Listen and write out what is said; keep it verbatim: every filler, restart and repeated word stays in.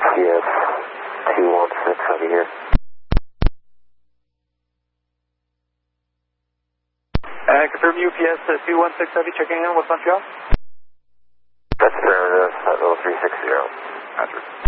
Yes, two one six over here. Uh, confirm U P S uh, two one six Heavy checking in with Montreal. That's affirmative, level three six zero. Roger.